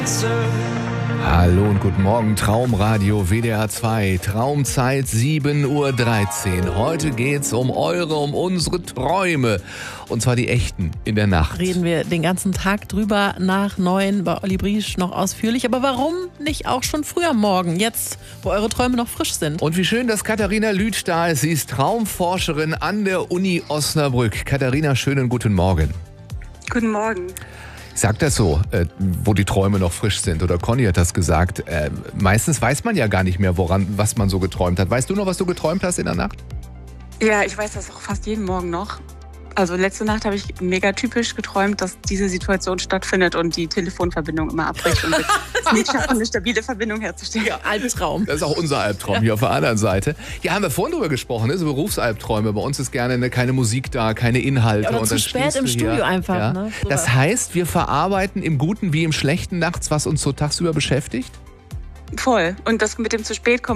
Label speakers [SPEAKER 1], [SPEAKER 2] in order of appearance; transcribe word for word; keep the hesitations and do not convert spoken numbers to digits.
[SPEAKER 1] Hallo und guten Morgen, Traumradio W D R zwei, Traumzeit sieben Uhr dreizehn. Heute geht's um eure, um unsere Träume. Und zwar die echten in der Nacht.
[SPEAKER 2] Reden wir den ganzen Tag drüber nach neun bei Olli Briesch noch ausführlich. Aber warum nicht auch schon früh am Morgen, jetzt, wo eure Träume noch frisch sind?
[SPEAKER 1] Und wie schön, dass Katharina Lüth da ist. Sie ist Traumforscherin an der Uni Osnabrück. Katharina, schönen guten Morgen.
[SPEAKER 3] Guten Morgen.
[SPEAKER 1] Ich sag das so, äh, wo die Träume noch frisch sind. Oder Conny hat das gesagt. Äh, meistens weiß man ja gar nicht mehr, woran, was man so geträumt hat. Weißt du noch, was du geträumt hast in der Nacht?
[SPEAKER 3] Ja, ich weiß das auch fast jeden Morgen noch. Also letzte Nacht habe ich mega typisch geträumt, dass diese Situation stattfindet und die Telefonverbindung immer abbricht und es nicht schafft, eine stabile Verbindung herzustellen.
[SPEAKER 2] Ja, Albtraum.
[SPEAKER 1] Das ist auch unser Albtraum hier auf der anderen Seite. Ja, haben wir vorhin drüber gesprochen, ne? So Berufsalbträume. Bei uns ist gerne ne, keine Musik da, keine Inhalte.
[SPEAKER 2] Ja, oder
[SPEAKER 1] und
[SPEAKER 2] zu
[SPEAKER 1] dann
[SPEAKER 2] spät im
[SPEAKER 1] stehst du
[SPEAKER 2] Studio
[SPEAKER 1] hier.
[SPEAKER 2] einfach.
[SPEAKER 1] Ja.
[SPEAKER 2] Ne? So
[SPEAKER 1] Das heißt, wir verarbeiten im Guten wie im Schlechten nachts, was uns so tagsüber beschäftigt?
[SPEAKER 3] Voll. Und das mit dem zu spät kommen